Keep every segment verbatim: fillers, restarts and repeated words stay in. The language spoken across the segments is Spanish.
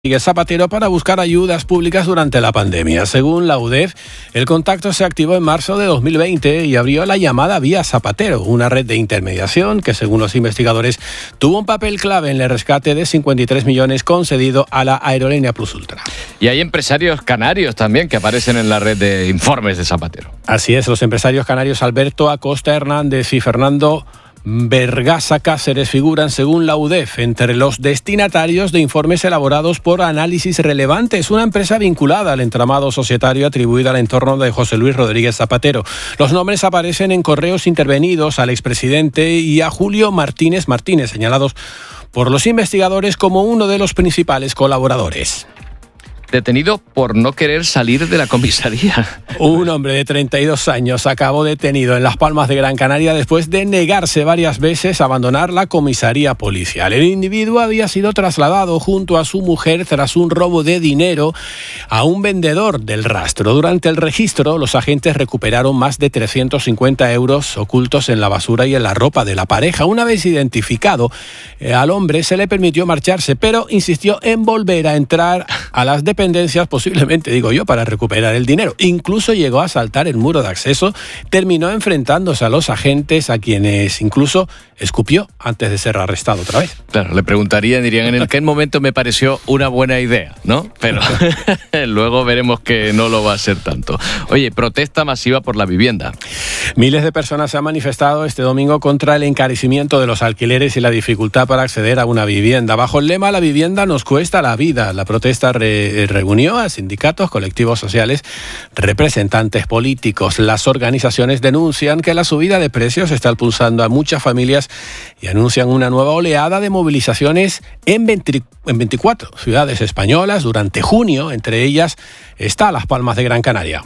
Zapatero para buscar ayudas públicas durante la pandemia. Según la U D E F, el contacto se activó en marzo de dos mil veinte y abrió la llamada Vía Zapatero, una red de intermediación que, según los investigadores, tuvo un papel clave en el rescate de cincuenta y tres millones concedido a la aerolínea Plus Ultra. Y hay empresarios canarios también que aparecen en la red de informes de Zapatero. Así es, los empresarios canarios Alberto Acosta Hernández y Fernando Vergasa Cáceres figuran, según la U D E F, entre los destinatarios de informes elaborados por Análisis Relevantes, una empresa vinculada al entramado societario atribuido al entorno de José Luis Rodríguez Zapatero. Los nombres aparecen en correos intervenidos al expresidente y a Julio Martínez Martínez, señalados por los investigadores como uno de los principales colaboradores. Detenido por no querer salir de la comisaría. Un hombre de treinta y dos años acabó detenido en Las Palmas de Gran Canaria después de negarse varias veces a abandonar la comisaría policial. El individuo había sido trasladado junto a su mujer tras un robo de dinero a un vendedor del rastro. Durante el registro, los agentes recuperaron más de trescientos cincuenta euros ocultos en la basura y en la ropa de la pareja. Una vez identificado, eh, al hombre se le permitió marcharse, pero insistió en volver a entrar a las dependencias posiblemente, digo yo, para recuperar el dinero. Incluso llegó a saltar el muro de acceso, terminó enfrentándose a los agentes, a quienes incluso escupió antes de ser arrestado otra vez. Claro, le preguntarían, dirían, en el qué momento me pareció una buena idea, ¿no? Pero luego veremos que no lo va a ser tanto. Oye, protesta masiva por la vivienda. Miles de personas se han manifestado este domingo contra el encarecimiento de los alquileres y la dificultad para acceder a una vivienda. Bajo el lema "La vivienda nos cuesta la vida", la protesta re- reunió a sindicatos, colectivos sociales, representantes políticos. Las organizaciones denuncian que la subida de precios está impulsando a muchas familias y anuncian una nueva oleada de movilizaciones en, veinte, en veinticuatro ciudades españolas durante junio. Entre ellas está Las Palmas de Gran Canaria.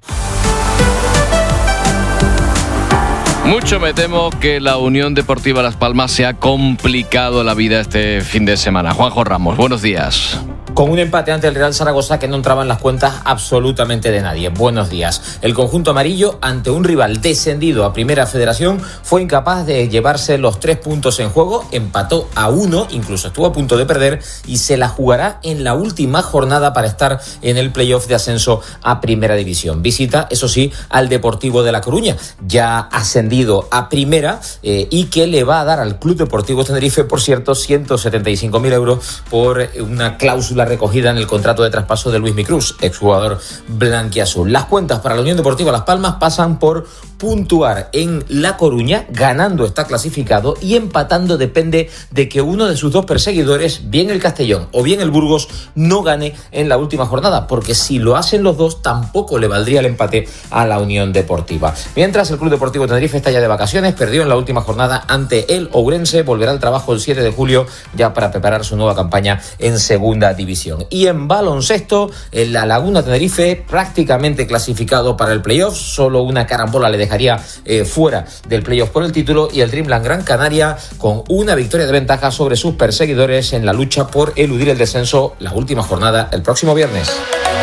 Mucho me temo que la Unión Deportiva Las Palmas se ha complicado la vida este fin de semana. Juanjo Ramos, buenos días. Con un empate ante el Real Zaragoza que no entraba en las cuentas absolutamente de nadie. Buenos días. El conjunto amarillo, ante un rival descendido a Primera Federación, fue incapaz de llevarse los tres puntos en juego, empató a uno, incluso estuvo a punto de perder, y se la jugará en la última jornada para estar en el playoff de ascenso a Primera División. Visita, eso sí, al Deportivo de La Coruña, ya ascendido a Primera, eh, y que le va a dar al Club Deportivo Tenerife, por cierto, ciento setenta y cinco mil euros por una cláusula recogida en el contrato de traspaso de Luis Micruz, exjugador blanquiazul. Las cuentas para la Unión Deportiva Las Palmas pasan por puntuar en La Coruña, ganando está clasificado, y empatando depende de que uno de sus dos perseguidores, bien el Castellón o bien el Burgos, no gane en la última jornada, porque si lo hacen los dos tampoco le valdría el empate a la Unión Deportiva. Mientras el Club Deportivo Tenerife está ya de vacaciones, perdió en la última jornada ante el Ourense, volverá al trabajo el siete de julio ya para preparar su nueva campaña en Segunda División. Y en baloncesto, en La Laguna Tenerife, prácticamente clasificado para el playoff, solo una carambola le dejaría eh, fuera del playoff por el título, y el Dreamland Gran Canaria con una victoria de ventaja sobre sus perseguidores en la lucha por eludir el descenso la última jornada el próximo viernes.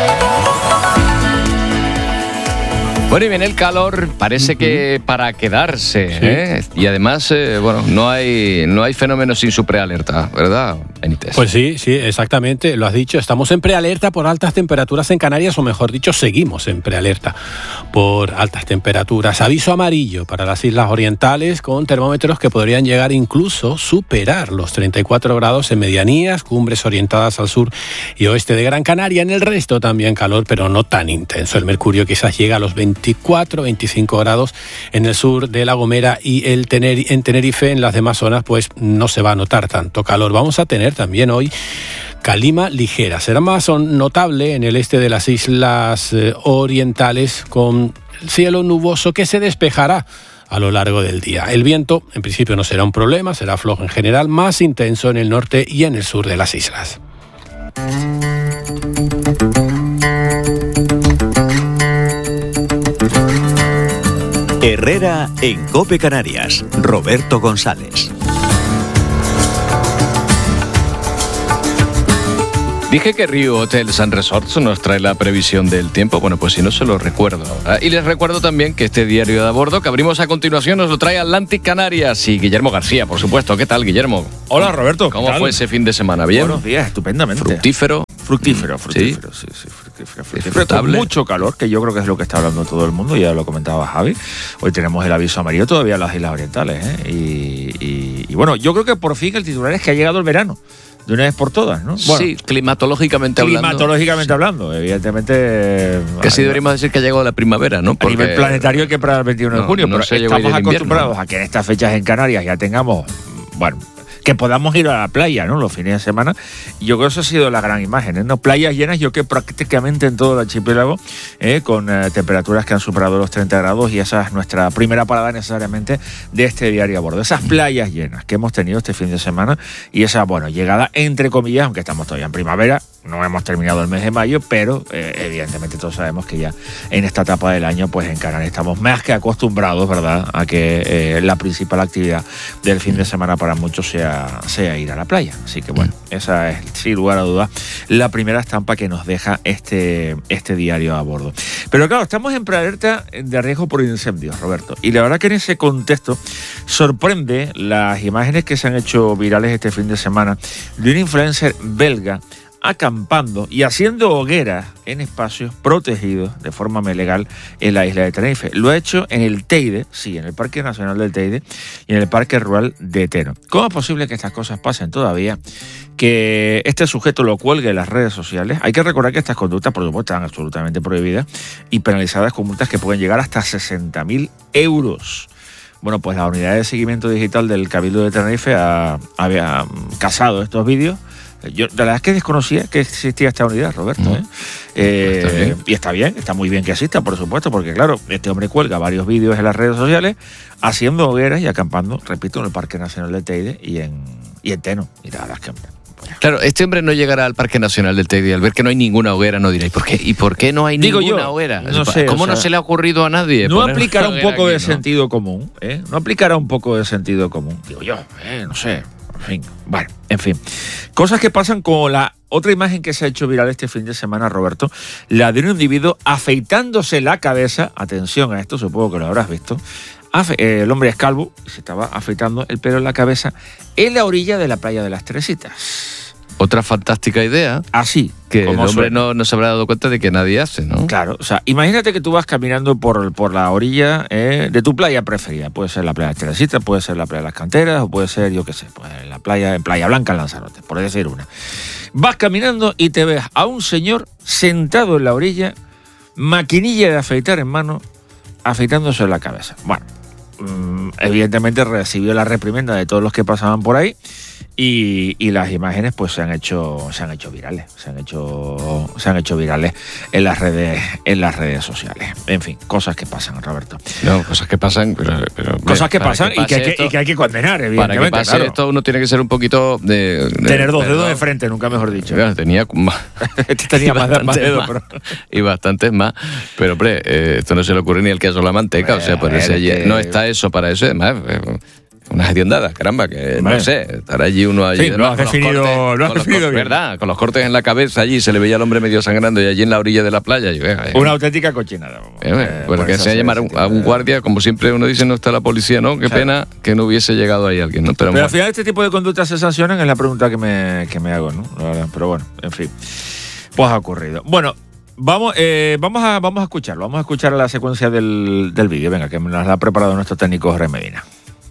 Bueno, y viene el calor, parece uh-huh. que para quedarse, sí. ¿eh? Y además, eh, bueno, no hay no hay fenómenos sin su prealerta, ¿verdad, Benítez? Pues sí, sí, exactamente, lo has dicho, estamos en prealerta por altas temperaturas en Canarias, o mejor dicho, seguimos en prealerta por altas temperaturas. Aviso amarillo para las islas orientales, con termómetros que podrían llegar incluso superar los treinta y cuatro grados en medianías, cumbres orientadas al sur y oeste de Gran Canaria. En el resto también calor, pero no tan intenso. El mercurio quizás llega a los veinticuatro, veinticinco grados en el sur de La Gomera y el Tener- en Tenerife. En las demás zonas pues no se va a notar tanto calor. Vamos a tener también hoy calima ligera. Será más notable en el este de las islas eh, orientales, con el cielo nuboso que se despejará a lo largo del día. El viento en principio no será un problema, será flojo en general, más intenso en el norte y en el sur de las islas. Herrera en COPE Canarias. Roberto González. Dije que Rio Hotels and Resorts nos trae la previsión del tiempo. Bueno, pues si no se lo recuerdo. ¿eh? Y les recuerdo también que este diario de a bordo que abrimos a continuación nos lo trae Atlantic Canarias y Guillermo García, por supuesto. ¿Qué tal, Guillermo? Hola, Roberto. ¿Cómo fue ese fin de semana? ¿Bien? Buenos días, estupendamente. ¿Fructífero? Fructífero, fructífero, sí, sí, sí fructífero. fructífero con mucho calor, que yo creo que es lo que está hablando todo el mundo, ya lo comentaba Javi. Hoy tenemos el aviso amarillo todavía en las Islas Orientales, ¿eh? Y, y, y bueno, yo creo que por fin el titular es que ha llegado el verano. De una vez por todas, ¿no? Bueno, sí, climatológicamente hablando. Climatológicamente sí. hablando, evidentemente. Que sí deberíamos decir que ha llegado la primavera, ¿no? Porque a nivel planetario hay que para el veintiuno de junio, no pero estamos acostumbrados a que en estas fechas en Canarias ya tengamos, bueno, que podamos ir a la playa, ¿no? Los fines de semana. Yo creo que eso ha sido la gran imagen, ¿eh? ¿No? Playas llenas, yo creo que prácticamente en todo el archipiélago, ¿eh? con eh, temperaturas que han superado los treinta grados, y esa es nuestra primera parada necesariamente de este diario a bordo. Esas playas llenas que hemos tenido este fin de semana y esa, bueno, llegada entre comillas, aunque estamos todavía en primavera, no hemos terminado el mes de mayo, pero eh, evidentemente todos sabemos que ya en esta etapa del año, pues en Canarias estamos más que acostumbrados, ¿verdad?, a que eh, la principal actividad del fin de semana para muchos sea, sea ir a la playa. Así que bueno, esa es, sin lugar a dudas, la primera estampa que nos deja este, este diario a bordo. Pero claro, estamos en prealerta de riesgo por incendios, Roberto, y la verdad que en ese contexto sorprende las imágenes que se han hecho virales este fin de semana de un influencer belga acampando y haciendo hogueras en espacios protegidos de forma legal en la isla de Tenerife. Lo ha hecho en el Teide, sí, en el Parque Nacional del Teide y en el Parque Rural de Teno. ¿Cómo es posible que estas cosas pasen todavía? Que este sujeto lo cuelgue en las redes sociales. Hay que recordar que estas conductas, por supuesto, están absolutamente prohibidas y penalizadas con multas que pueden llegar hasta sesenta mil euros. Bueno, pues la unidad de seguimiento digital del Cabildo de Tenerife ha, había casado estos vídeos. Yo la verdad es que desconocía que existía esta unidad, Roberto. ¿eh? Eh, está bien. Y está bien, está muy bien que exista, por supuesto, porque claro, este hombre cuelga varios vídeos en las redes sociales haciendo hogueras y acampando, repito, en el Parque Nacional del Teide y en, y en Teno. Y la verdad es que... Claro, este hombre no llegará al Parque Nacional del Teide y al ver que no hay ninguna hoguera no diréis, ¿por qué? ¿Y por qué no hay Digo ninguna yo, hoguera? No sé, ¿Cómo o sea, no se le ha ocurrido a nadie? No aplicará un poco aquí, de ¿no? sentido común, ¿eh? No aplicará un poco de sentido común. Digo yo, eh, no sé. En fin, bueno, en fin. Cosas que pasan con la otra imagen que se ha hecho viral este fin de semana, Roberto, la de un individuo afeitándose la cabeza. Atención a esto, supongo que lo habrás visto. Afe- eh, el hombre es calvo y se estaba afeitando el pelo en la cabeza en la orilla de la playa de las Teresitas. Otra fantástica idea. Así. Que el hombre no, no se habrá dado cuenta de que nadie hace, ¿no? Claro, o sea, imagínate que tú vas caminando por, por la orilla eh, de tu playa preferida. Puede ser la playa de Teresita, puede ser la playa de las Canteras, o puede ser, yo qué sé, pues la playa en Playa Blanca, en Lanzarote, por decir una. Vas caminando y te ves a un señor sentado en la orilla, maquinilla de afeitar en mano, afeitándose la cabeza. Bueno, mmm, evidentemente recibió la reprimenda de todos los que pasaban por ahí. Y, y las imágenes pues se han hecho se han hecho virales se han hecho se han hecho virales en las redes en las redes sociales. En fin, cosas que pasan, Roberto. No, cosas que pasan, pero, pero cosas que pasan que y, que hay esto, que, y que hay que condenar, evidentemente. Para que pase claro. Esto uno tiene que ser un poquito de, de tener dos perdón. dedos de frente, nunca mejor dicho. Claro, tenía más, este tenía más, más dedos, más, pero... y bastantes más. Pero hombre, eh, esto no se le ocurre ni el queso a la manteca, bueno, o sea, por ese, que... no está eso para eso, además. Eh, Una gestiondada, caramba, que vale. No sé, estar allí uno allí. Sí, lo has definido, cortes, lo has definido bien. ¿Verdad? Con los cortes en la cabeza allí, se le veía al hombre medio sangrando y allí en la orilla de la playa. Yo, eh, Una auténtica cochinada. Eh, eh, bueno, que se llamara a un guardia, como siempre uno dice, no está la policía, ¿no? Qué claro. Pena que no hubiese llegado ahí alguien, ¿no? Pero, Pero al final este tipo de conductas se sancionan, es la pregunta que me, que me hago, ¿no? Pero bueno, en fin, pues ha ocurrido. Bueno, vamos, eh, vamos, a, vamos a escucharlo, vamos a escuchar la secuencia del, del vídeo, venga, que nos la ha preparado nuestro técnico Jorge Medina.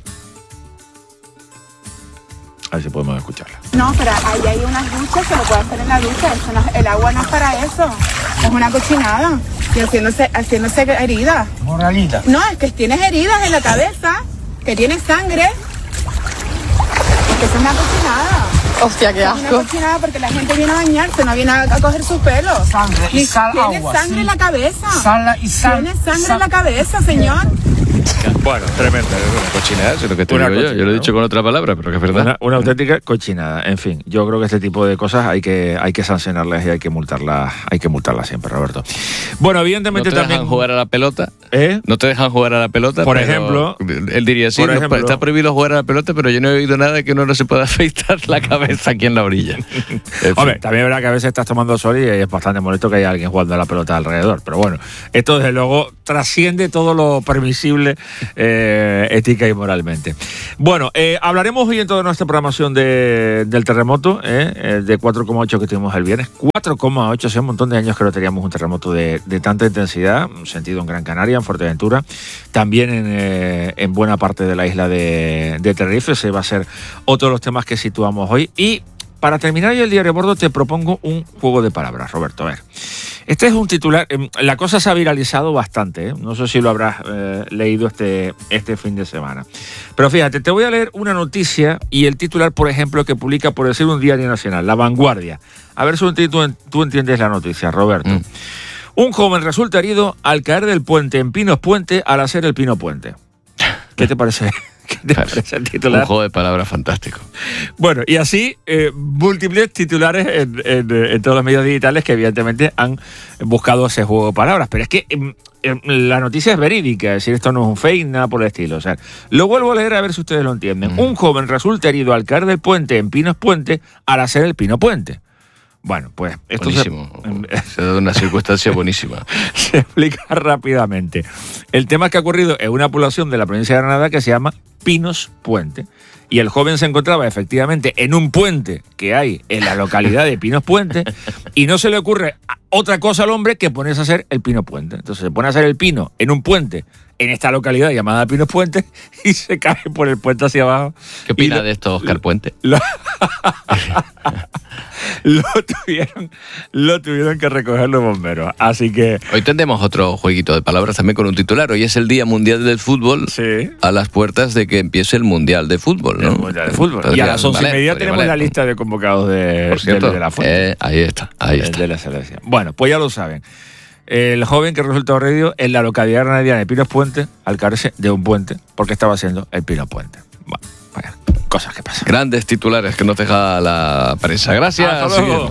A ver si podemos escucharla. No, pero ahí hay unas duchas, se lo puede hacer en la ducha. Eso no, el agua no es para eso. Es una cochinada. Y haciéndose, haciéndose heridas. Moralita. No, es que tienes heridas en la cabeza, que tienes sangre. Es que es una cochinada. Hostia, qué asco. Es una cochinada porque la gente viene a bañarse, no viene a, a coger sus pelos. Sangre y sal, Tiene agua. sangre sí. en la cabeza. Sal y sal. Tiene sangre sal. en la cabeza, señor. auténtica. Bueno, tremenda. Cochinada, eso es lo que te una digo yo. Yo lo he dicho con otra palabra, pero que es verdad. Una, una auténtica cochinada. En fin, yo creo que este tipo de cosas hay que, hay que sancionarlas y hay que multarlas, hay que multarlas siempre, Roberto. Bueno, evidentemente ¿No te también. dejan jugar a la pelota? ¿Eh? ¿No te dejan jugar a la pelota? Por ejemplo. Él diría, sí, por no, ejemplo, está prohibido jugar a la pelota, pero yo no he oído nada de que uno no se pueda afeitar la cabeza aquí en la orilla. En Hombre, fin. también es verdad que a veces estás tomando sol y es bastante molesto que haya alguien jugando a la pelota alrededor. Pero bueno, esto desde luego trasciende todo lo permisible eh, ética y moralmente. Bueno, eh, hablaremos hoy en toda nuestra programación de, del terremoto, eh, de cuatro coma ocho que tuvimos el viernes. cuatro coma ocho, hace un montón de años que no teníamos un terremoto de, de tanta intensidad, sentido en Gran Canaria, en Fuerteventura, también en, eh, en buena parte de la isla de, de Tenerife. Ese va a ser otro de los temas que situamos hoy. Y para terminar hoy el diario a bordo te propongo un juego de palabras, Roberto. A ver, este es un titular, la cosa se ha viralizado bastante, ¿eh? No sé si lo habrás eh, leído este, este fin de semana. Pero fíjate, te voy a leer una noticia y el titular, por ejemplo, que publica, por decir, un diario nacional, La Vanguardia. A ver si tú, tú entiendes la noticia, Roberto. Mm. Un joven resulta herido al caer del puente en Pinos Puente al hacer el Pino Puente. ¿Qué te parece? ¿Qué te parece el titular? Un juego de palabras fantástico. Bueno, y así eh, múltiples titulares en, en, en todos los medios digitales que evidentemente han buscado ese juego de palabras. Pero es que eh, eh, la noticia es verídica, es decir, esto no es un fake, nada por el estilo. O sea, lo vuelvo a leer a ver si ustedes lo entienden. Mm. Un joven resulta herido al caer del puente en Pinos Puente al hacer el Pino Puente. Bueno, pues esto buenísimo. Se, se da una circunstancia buenísima. Se explica rápidamente. El tema es que ha ocurrido en una población de la provincia de Granada que se llama Pinos Puente. Y el joven se encontraba efectivamente en un puente que hay en la localidad de Pinos Puente y no se le ocurre otra cosa al hombre que ponerse a hacer el Pino Puente. Entonces se pone a hacer el pino en un puente en esta localidad llamada Pinos Puente y se cae por el puente hacia abajo. ¿Qué opina lo, de esto, Oscar Puente? Lo, lo, tuvieron, lo tuvieron que recoger los bomberos. Así que... Hoy tendremos otro jueguito de palabras también con un titular. Hoy es el Día Mundial del Fútbol, sí, a las puertas de que empiece el Mundial de Fútbol, ¿no? El Mundial de Fútbol. Podría, y a las once y media tenemos valer. la lista de convocados de, Por cierto, de, de la fuente. Eh, ahí está, ahí de, está. De la selección. Bueno, pues ya lo saben. El joven que resultó herido en la localidad granadina de Pinos Puente al caerse de un puente porque estaba haciendo el Pino Puente. Bueno, vaya, cosas que pasan. Grandes titulares que nos deja la prensa. Gracias. Hasta luego.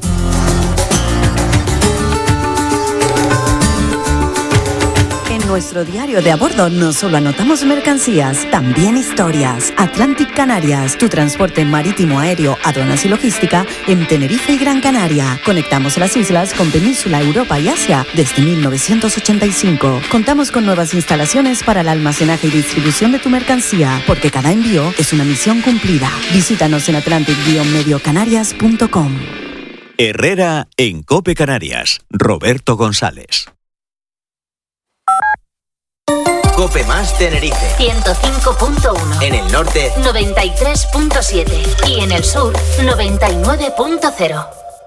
En nuestro diario de a bordo no solo anotamos mercancías, también historias. Atlantic Canarias, tu transporte marítimo, aéreo, aduanas y logística en Tenerife y Gran Canaria. Conectamos las islas con Península, Europa y Asia desde mil novecientos ochenta y cinco. Contamos con nuevas instalaciones para el almacenaje y distribución de tu mercancía, porque cada envío es una misión cumplida. Visítanos en atlantic medio canarias punto com. Herrera en COPE Canarias. Roberto González. COPE más Tenerife ciento cinco punto uno. En el norte noventa y tres punto siete y en el sur noventa y nueve punto cero.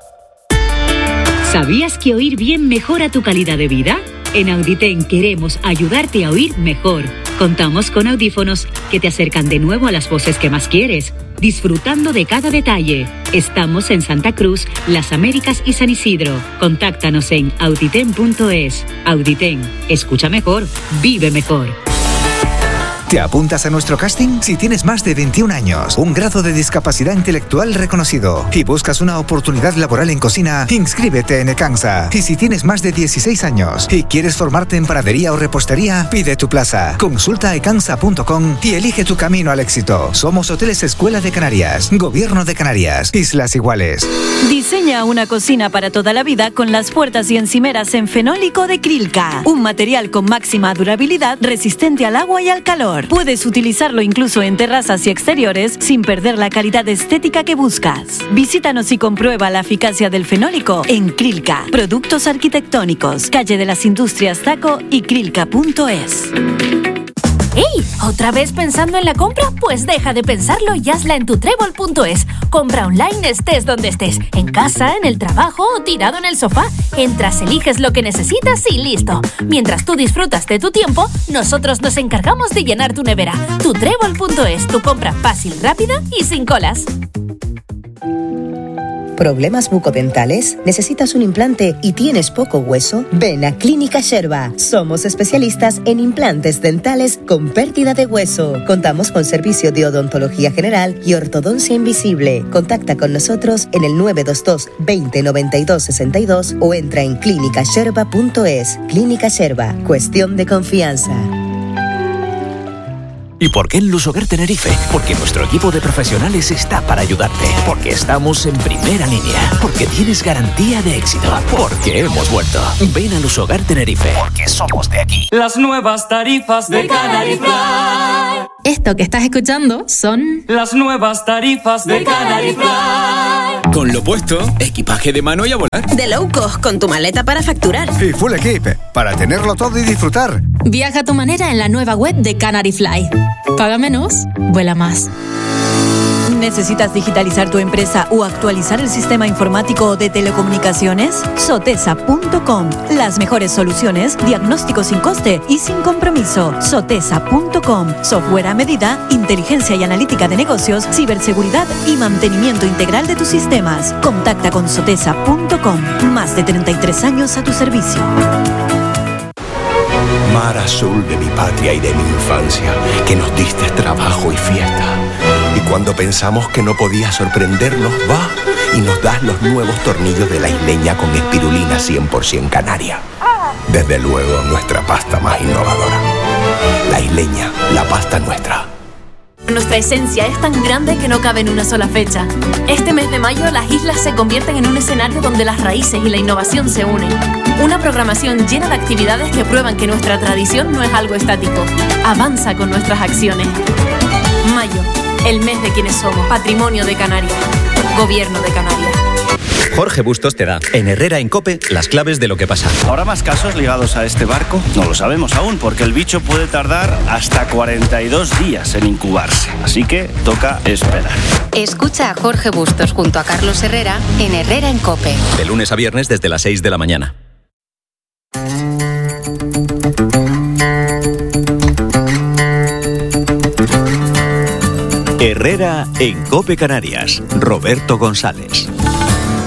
¿Sabías que oír bien mejora tu calidad de vida? En Auditen queremos ayudarte a oír mejor. Contamos con audífonos que te acercan de nuevo a las voces que más quieres, disfrutando de cada detalle. Estamos en Santa Cruz, Las Américas y San Isidro. Contáctanos en auditen punto es. Auditen, escucha mejor, vive mejor. ¿Te apuntas a nuestro casting? Si tienes más de veintiún años, un grado de discapacidad intelectual reconocido y buscas una oportunidad laboral en cocina, inscríbete en Ecansa. Y si tienes más de dieciséis años y quieres formarte en panadería o repostería, pide tu plaza. Consulta ecansa punto com y elige tu camino al éxito. Somos Hoteles Escuela de Canarias, Gobierno de Canarias, Islas Iguales. Diseña una cocina para toda la vida con las puertas y encimeras en fenólico de Krilka, un material con máxima durabilidad, resistente al agua y al calor. Puedes utilizarlo incluso en terrazas y exteriores sin perder la calidad estética que buscas. Visítanos y comprueba la eficacia del fenólico en Krilka. Productos arquitectónicos, calle de las Industrias Taco y krilka punto es. ¡Ey! ¿Otra vez pensando en la compra? Pues deja de pensarlo y hazla en tu trébol punto es. Compra online estés donde estés, en casa, en el trabajo o tirado en el sofá. Entras, eliges lo que necesitas y listo. Mientras tú disfrutas de tu tiempo, nosotros nos encargamos de llenar tu nevera. Tu trébol punto es, tu compra fácil, rápida y sin colas. ¿Problemas bucodentales? ¿Necesitas un implante y tienes poco hueso? Ven a Clínica Sherba. Somos especialistas en implantes dentales con pérdida de hueso. Contamos con servicio de odontología general y ortodoncia invisible. Contacta con nosotros en el nueve dos dos veinte noventa y dos sesenta y dos o entra en clínica sherba punto es. Clínica Sherba. Cuestión de confianza. ¿Y por qué en Lusoguer Tenerife? Porque nuestro equipo de profesionales está para ayudarte. Porque estamos en primera línea. Porque tienes garantía de éxito. Porque hemos vuelto. Ven a Lusoguer Tenerife. Porque somos de aquí. Las nuevas tarifas de Canary Fly. Esto que estás escuchando son las nuevas tarifas de Canary Fly. Con lo puesto, equipaje de mano y a volar. De low cost, con tu maleta para facturar. Y full equip, para tenerlo todo y disfrutar. Viaja a tu manera en la nueva web de Canary Fly. Paga menos, vuela más. ¿Necesitas digitalizar tu empresa o actualizar el sistema informático de telecomunicaciones? Sotesa punto com. Las mejores soluciones, diagnóstico sin coste y sin compromiso. Sotesa punto com. Software a medida, inteligencia y analítica de negocios, ciberseguridad y mantenimiento integral de tus sistemas. Contacta con Sotesa punto com. Más de treinta y tres años a tu servicio. Mar azul de mi patria y de mi infancia, que nos diste trabajo y fiesta. Y cuando pensamos que no podía sorprendernos, va y nos das los nuevos tornillos de La Isleña con espirulina cien por ciento canaria. Desde luego, nuestra pasta más innovadora. La Isleña, la pasta nuestra. Nuestra esencia es tan grande que no cabe en una sola fecha. Este mes de mayo las islas se convierten en un escenario donde las raíces y la innovación se unen. Una programación llena de actividades que prueban que nuestra tradición no es algo estático. Avanza con nuestras acciones. Mayo, el mes de quienes somos. Patrimonio de Canarias. Gobierno de Canarias. Jorge Bustos te da, en Herrera en COPE, las claves de lo que pasa. ¿Habrá más casos ligados a este barco? No lo sabemos aún, porque el bicho puede tardar hasta cuarenta y dos días en incubarse. Así que toca esperar. Escucha a Jorge Bustos junto a Carlos Herrera en Herrera en COPE. De lunes a viernes desde las seis de la mañana. Herrera en COPE Canarias. Roberto González.